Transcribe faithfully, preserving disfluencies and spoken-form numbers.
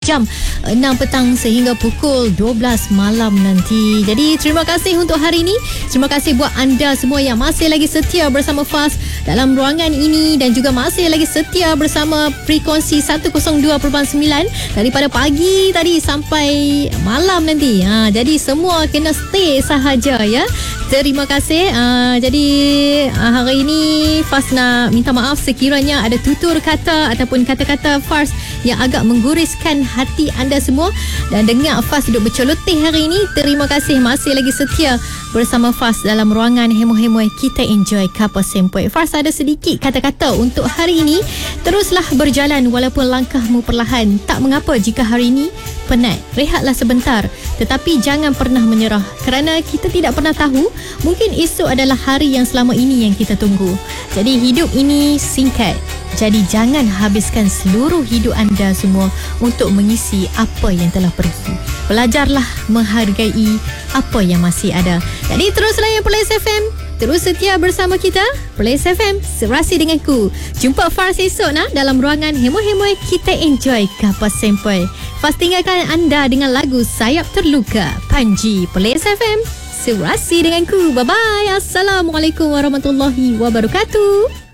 jam enam petang sehingga pukul dua belas malam nanti. Jadi terima kasih untuk hari ini. Terima kasih buat anda semua yang masih lagi setia bersama Fas dalam ruangan ini dan juga masih lagi setia bersama frekuensi seratus dua perpuluhan sembilan daripada pagi tadi sampai malam nanti. Ha, jadi semua kena stay sahaja ya. Terima kasih. Uh, jadi uh, hari ini Fas nak minta maaf sekiranya ada tutur kata ataupun kata-kata Fas yang agak mengguriskan hati anda semua. Dan dengar Fas duduk berceloteh hari ini. Terima kasih masih lagi setia bersama Fas dalam ruangan hemo-hemo kita enjoy kapal sempoi. Fas ada sedikit kata-kata untuk hari ini. Teruslah berjalan walaupun langkahmu perlahan. Tak mengapa jika hari ini penat. Rehatlah sebentar. Tetapi jangan pernah menyerah kerana kita tidak pernah tahu, mungkin esok adalah hari yang selama ini yang kita tunggu. Jadi hidup ini singkat. Jadi jangan habiskan seluruh hidup anda semua untuk mengisi apa yang telah pergi. Belajarlah menghargai apa yang masih ada. Jadi teruslah yang Perlis F M. Terus setia bersama kita. Perlis F M, serasi denganku. Jumpa Fars esok nah dalam ruangan hemo-hemo kita enjoy kapal sempoi. Fars tinggalkan anda dengan lagu Sayap Terluka. Panji, Perlis F M, serasi denganku. Bye-bye. Assalamualaikum warahmatullahi wabarakatuh.